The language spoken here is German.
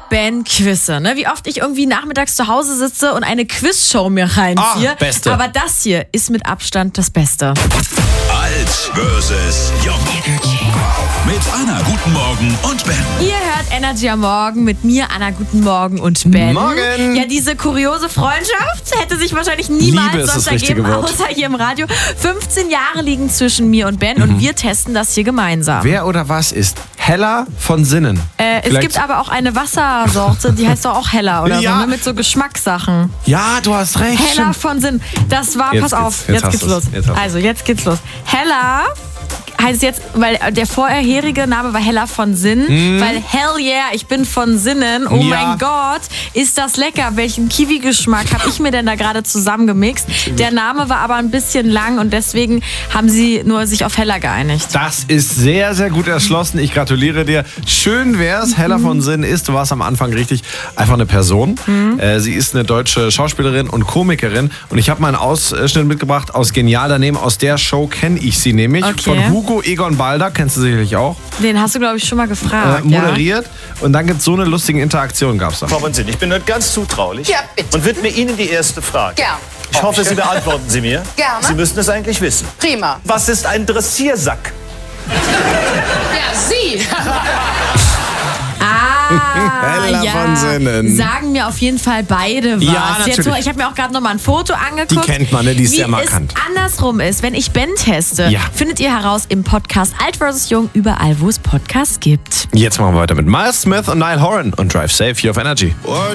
Ben-Quizze, ne? Wie oft ich irgendwie nachmittags zu Hause sitze und eine Quizshow mir reinziehe. Beste. Aber das hier ist mit Abstand das Beste. Alt versus Jung. Mit Anna, guten Morgen und Ben. Ihr hört Energy am Morgen mit mir, Anna, guten Morgen und Ben. Morgen. Ja, diese kuriose Freundschaft hätte sich wahrscheinlich niemals Liebe ist sonst das richtige ergeben, Wort. außer hier im Radio. 15 Jahre liegen zwischen mir und Ben und wir testen das hier gemeinsam. Wer oder was ist heller von Sinnen? Es gibt aber auch eine Wassersorte, die heißt doch auch Heller oder Ja. so, ne? Mit so Geschmackssachen. Ja, du hast recht. Heller stimmt. von Sinn. Das war, Jetzt pass geht's. auf, Jetzt jetzt hast geht's du's. los. Jetzt hast du's. Also, jetzt geht's los. Heller heißt jetzt, weil der vorherige Name war Heller von Sinn, weil hell yeah, ich bin von Sinnen. Oh Ja. mein Gott, ist das lecker. Welchen Kiwi-Geschmack habe ich mir denn da gerade zusammengemixt? Der Name war aber ein bisschen lang und deswegen haben sie nur sich auf Heller geeinigt. Das ist sehr, sehr gut erschlossen. Ich gratuliere dir. Schön wär's. Heller von Sinn ist, du warst am Anfang richtig, einfach eine Person. Sie ist eine deutsche Schauspielerin und Komikerin. Und ich habe mal einen Ausschnitt mitgebracht aus Genial daneben. Aus der Show kenne ich sie nämlich. Okay. Von Hugo Egon Balder, kennst du sicherlich auch. Den hast du, glaube ich, schon mal gefragt. Moderiert. Und dann gibt's so eine lustige Interaktion, gab's da. Frau von Sinn, ich bin heute ganz zutraulich Ja, bitte. und widme Ihnen die erste Frage. Gern. Ich hoffe, Sie beantworten sie mir. Gerne. Sie müssen es eigentlich wissen. Prima. Was ist ein Dressiersack? Ja, Sie. Heller von Sinnen. Sagen mir auf jeden Fall beide was. Ja, natürlich. Jetzt, ich habe mir auch gerade noch mal ein Foto angeguckt. Die kennt man, ne? Die ist Wie sehr markant. es andersrum ist, wenn ich Ben teste, Ja. findet ihr heraus im Podcast Alt vs. Jung, überall, wo es Podcasts gibt. Jetzt machen wir weiter mit Miles Smith und Niall Horan und Drive Safe hier auf Energy.